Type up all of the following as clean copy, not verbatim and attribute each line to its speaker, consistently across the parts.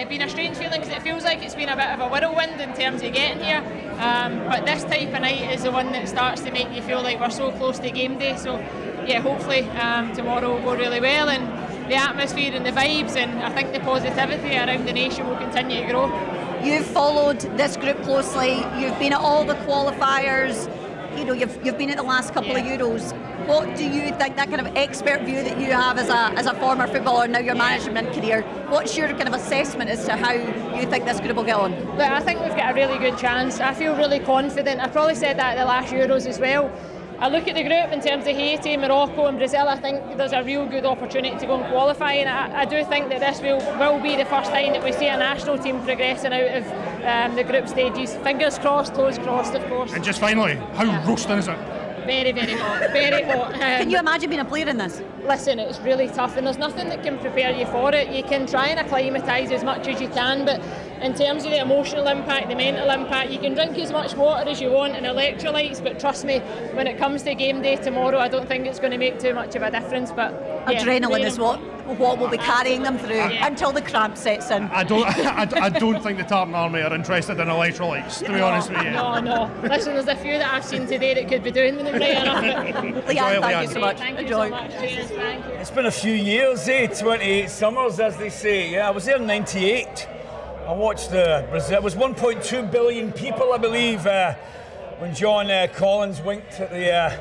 Speaker 1: it's been a strange feeling because it feels like it's been a bit of a whirlwind in terms of getting here. But this type of night is the one that starts to make you feel like we're so close to game day. So yeah, hopefully tomorrow will go really well, and the atmosphere and the vibes, and I think the positivity around the nation will continue to grow.
Speaker 2: You've followed this group closely. You've been at all the qualifiers. You know, you've been at the last couple of Euros. What do you think, that kind of expert view that you have as a former footballer, now your management career, what's your kind of assessment as to how you think this group will get on?
Speaker 1: Look, I think we've got a really good chance. I feel really confident. I probably said that at the last Euros as well. I look at the group in terms of Haiti, Morocco and Brazil. I think there's a real good opportunity to go and qualify, and I do think that this will be the first time that we see a national team progressing out of the group stages. Fingers crossed, toes crossed, of course.
Speaker 3: And just finally, how roasting is it?
Speaker 1: Very, very hot, very hot.
Speaker 2: Can you imagine being a player in this?
Speaker 1: Listen, it's really tough, and there's nothing that can prepare you for it. You can try and acclimatise as much as you can, but in terms of the emotional impact, the mental impact, you can drink as much water as you want and electrolytes, but trust me, when it comes to game day tomorrow, I don't think it's going to make too much of a difference. But yeah,
Speaker 2: adrenaline is what will be carrying them through until the cramp sets in.
Speaker 3: I don't think the Tartan Army are interested in electrolytes, to be honest with you.
Speaker 1: No. Listen, there's a few that I've seen today that could be doing them right enough.
Speaker 2: Leanne, thank you so much.
Speaker 1: Thank you so much. Cheers, thank you.
Speaker 4: It's been a few years, 28 summers, as they say. Yeah, I was there in '98. I watched the Brazil. It was 1.2 billion people, I believe, when John Collins winked at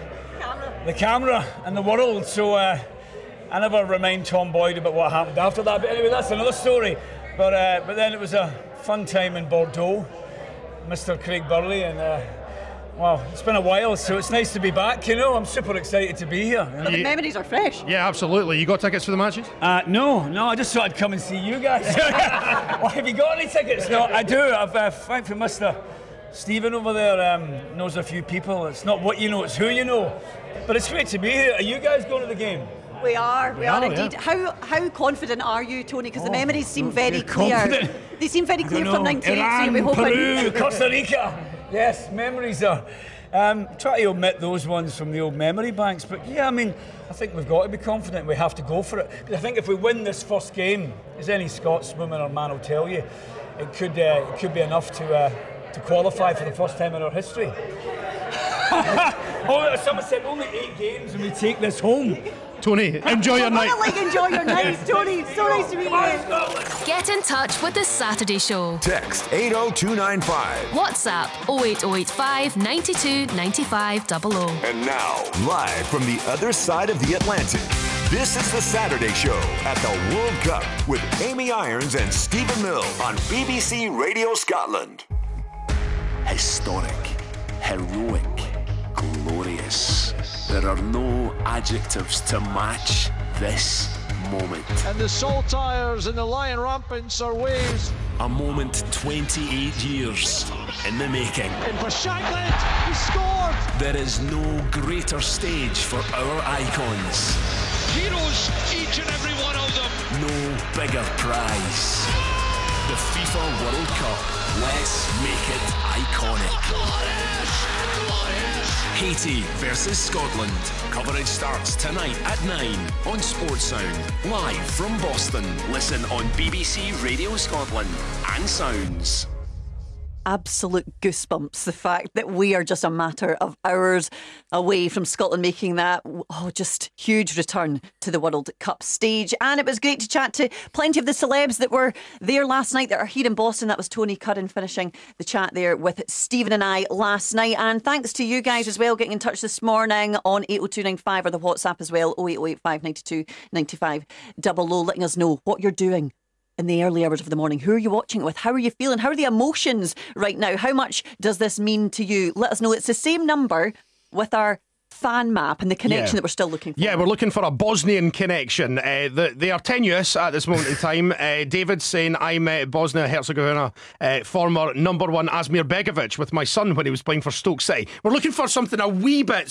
Speaker 4: the camera and the world. So I never remind Tom Boyd about what happened after that. But anyway, that's another story. But then it was a fun time in Bordeaux, Mr. Craig Burley, and well, it's been a while, so it's nice to be back. You know, I'm super excited to be here.
Speaker 2: But the memories are fresh.
Speaker 3: Yeah, absolutely. You got tickets for the matches?
Speaker 4: No, I just thought I'd come and see you guys. Well, have you got any tickets? No, I do. I've thankfully Mr. Stephen over there knows a few people. It's not what you know, it's who you know. But it's great to be here. Are you guys going to the game?
Speaker 2: We are indeed.
Speaker 3: Yeah.
Speaker 2: How confident are you, Tony? Because the memories seem very clear.
Speaker 4: Confident.
Speaker 2: They seem very clear from '98.
Speaker 4: Iran,
Speaker 2: so we're hoping.
Speaker 4: Peru, Costa Rica. Yes, memories are. Try to omit those ones from the old memory banks. But yeah, I mean, I think we've got to be confident. We have to go for it. Because I think if we win this first game, as any Scotswoman or man will tell you, it could be enough to qualify for the first time in our history. Oh, someone said only 8 games and we take this home.
Speaker 3: Tony, enjoy your night.
Speaker 2: Enjoy your night, Tony. So nice to meet you.
Speaker 5: Get in touch with The Saturday Show.
Speaker 6: Text 80295.
Speaker 5: WhatsApp 08085 92 95 00.
Speaker 6: And now, live from the other side of the Atlantic, this is The Saturday Show at the World Cup with Amy Irons and Stephen Mills on BBC Radio Scotland.
Speaker 7: Historic, heroic, glorious. There are no adjectives to match this moment.
Speaker 8: And the saltires and the lion rampants are waves.
Speaker 7: A moment 28 years in the making.
Speaker 8: And for Shankland, he scored!
Speaker 7: There is no greater stage for our icons.
Speaker 8: Heroes, each and every one of them.
Speaker 7: No bigger prize. The FIFA World Cup. Let's make it iconic. Glorious! Haiti versus Scotland. Coverage starts tonight at 9 on Sports Sound. Live from Boston. Listen on BBC Radio Scotland and Sounds.
Speaker 2: Absolute goosebumps, the fact that we are just a matter of hours away from Scotland making that just huge return to the World Cup stage. And it was great to chat to plenty of the celebs that were there last night, that are here in Boston. That was Tony Curran finishing the chat there with Stephen and I last night. And thanks to you guys as well, getting in touch this morning on 80295 or the WhatsApp as well, 08085 92 95 00, letting us know what you're doing in the early hours of the morning. Who are you watching it with? How are you feeling? How are the emotions right now? How much does this mean to you? Let us know. It's the same number with our fan map and the connection that we're still looking for.
Speaker 3: Yeah, we're looking for a Bosnian connection. They are tenuous at this moment in time. David's saying, I met Bosnia-Herzegovina former number 1 Asmir Begovic with my son when he was playing for Stoke City. We're looking for something a wee bit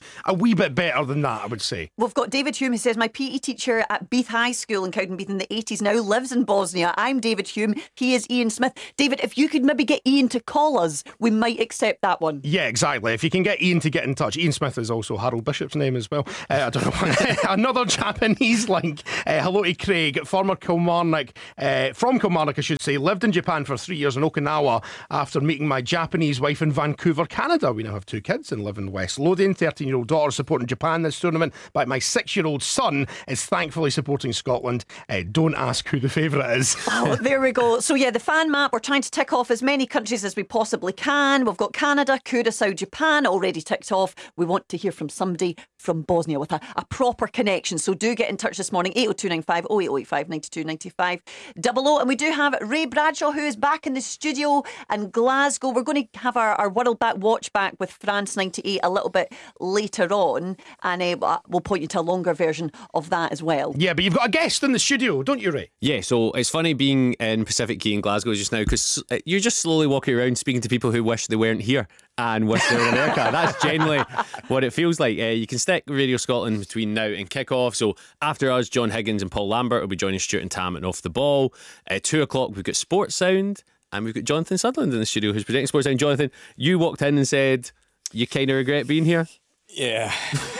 Speaker 3: better than that, I would say.
Speaker 2: We've got David Hume who says, my PE teacher at Beath High School in Cowdenbeath in the 80s now lives in Bosnia. I'm David Hume. He is Ian Smith. David, if you could maybe get Ian to call us, we might accept that one.
Speaker 3: Yeah, exactly. If you can get Ian to get in touch. Ian Smith is is also Harold Bishop's name as well. I don't know why. Another Japanese link. Hello to Craig, former Kilmarnock, from Kilmarnock I should say, lived in Japan for 3 years in Okinawa after meeting my Japanese wife in Vancouver, Canada. We now have 2 kids and live in West Lothian. 13-year-old daughter supporting Japan this tournament, but my 6-year-old son is thankfully supporting Scotland. Don't ask who the favourite is.
Speaker 2: Oh, there we go. So yeah, the fan map, we're trying to tick off as many countries as we possibly can. We've got Canada, Curaçao, Japan already ticked off. We want to hear from somebody from Bosnia with a proper connection. So do get in touch this morning, 80295 08085 9295 00. And we do have Ray Bradshaw, who is back in the studio in Glasgow. We're going to have our World Back watch back with France 98 a little bit later on, and we'll point you to a longer version of that as well.
Speaker 3: Yeah, but you've got a guest in the studio, don't you, Ray?
Speaker 9: Yeah, so it's funny being in Pacific Quay in Glasgow just now, because you're just slowly walking around speaking to people who wish they weren't here and wish they were in America. That's generally what it feels like. You can stick Radio Scotland between now and kick-off. So after us, John Higgins and Paul Lambert will be joining Stuart and Tam and Off the Ball. 2 o'clock, we've got Sports Sound, and we've got Jonathan Sutherland in the studio who's presenting Sports Sound. Jonathan, you walked in and said you kind of regret being here?
Speaker 10: Yeah.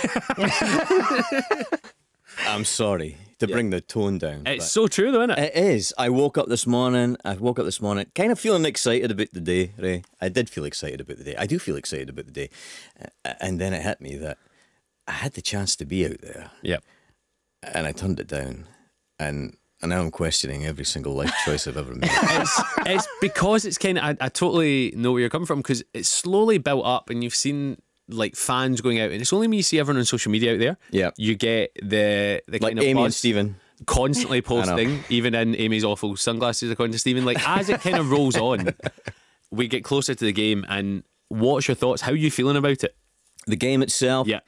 Speaker 10: I'm sorry to bring the tone down.
Speaker 9: It's so true though, isn't it?
Speaker 10: It is. I woke up this morning kind of feeling excited about the day, Ray. I did feel excited about the day. I do feel excited about the day. And then it hit me that I had the chance to be out there.
Speaker 9: Yep.
Speaker 10: And I turned it down. And now I'm questioning every single life choice I've ever made.
Speaker 9: It's because it's kind of, I totally know where you're coming from, because it's slowly built up and you've seen like fans going out, and it's only me, you see everyone on social media out there.
Speaker 10: Yeah,
Speaker 9: you get the
Speaker 10: like
Speaker 9: kind of
Speaker 10: Amy
Speaker 9: buzz
Speaker 10: and Stephen
Speaker 9: constantly posting, even in Amy's awful sunglasses, according to Stephen. Like as it kind of rolls on, we get closer to the game. And what's your thoughts? How are you feeling about it?
Speaker 10: The game itself?
Speaker 9: Yeah.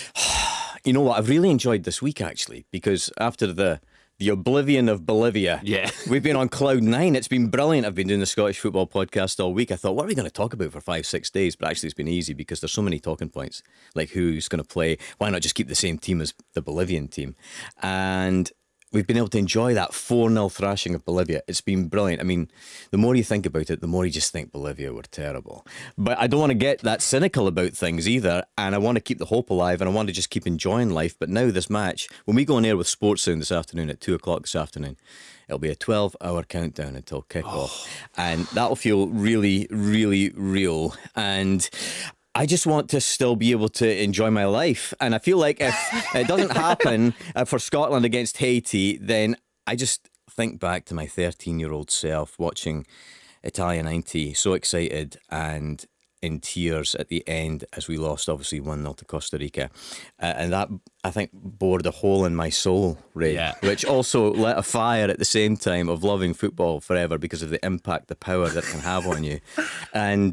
Speaker 10: You know what? I've really enjoyed this week actually, because after the oblivion of Bolivia.
Speaker 9: Yeah.
Speaker 10: We've been on cloud 9. It's been brilliant. I've been doing the Scottish Football Podcast all week. I thought, what are we going to talk about for 5-6 days? But actually it's been easy because there's so many talking points. Like who's going to play? Why not just keep the same team as the Bolivian team? And we've been able to enjoy that 4-0 thrashing of Bolivia. It's been brilliant. I mean, the more you think about it, the more you just think Bolivia were terrible. But I don't want to get that cynical about things either, and I want to keep the hope alive, and I want to just keep enjoying life. But now this match, when we go on air with Sports Sound this afternoon at 2 o'clock this afternoon, it'll be a 12-hour countdown until kick-off. And that'll feel really, really real. And I just want to still be able to enjoy my life. And I feel like if it doesn't happen for Scotland against Haiti, then I just think back to my 13-year-old self watching Italia 90, so excited and in tears at the end as we lost, obviously 1-0 to Costa Rica. And that, I think, bored a hole in my soul, Ray,
Speaker 9: yeah.
Speaker 10: Which also lit a fire at the same time of loving football forever because of the impact, the power that it can have on you. And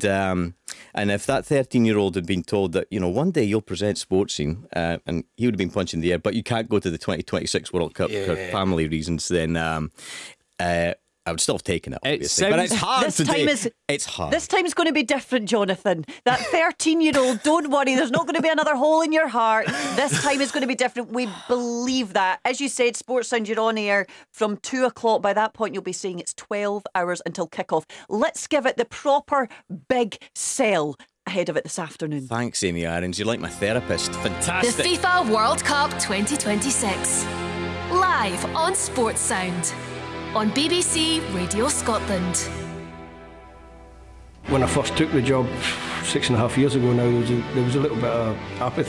Speaker 10: if that 13-year-old had been told that, you know, one day you'll present Sports Scene, and he would have been punching the air, but you can't go to the 2026 World Cup for family reasons, then I would still have taken it, obviously. But it's hard it's hard.
Speaker 2: This time is going to be different, Jonathan. That 13-year-old, don't worry, there's not going to be another hole in your heart. This time is going to be different. We believe that. As you said, Sports Sound, you're on air from 2 o'clock. By that point, you'll be saying it's 12 hours until kick-off. Let's give it the proper big sell ahead of it this afternoon.
Speaker 10: Thanks, Amy Irons. You're like my therapist. Fantastic.
Speaker 5: The FIFA World Cup 2026. Live on Sports Sound. On BBC Radio Scotland.
Speaker 11: When I first took the job 6.5 years ago now, there was a little bit of apathy